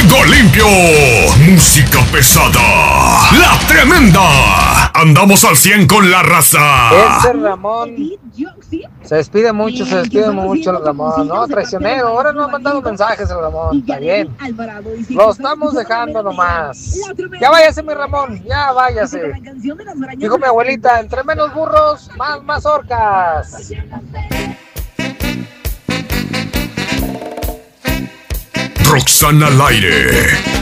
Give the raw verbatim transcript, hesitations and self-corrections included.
Fuego limpio. Música pesada. La tremenda. Andamos al cien con la raza. Ese Ramón se despide mucho, se despide mucho el Ramón, ¿no? Traicionero, ahora no ha mandado mensajes el Ramón, está bien. Lo estamos dejando nomás. Ya váyase mi Ramón, ya váyase. Dijo mi abuelita, entre menos burros, más mazorcas. Roxana al aire.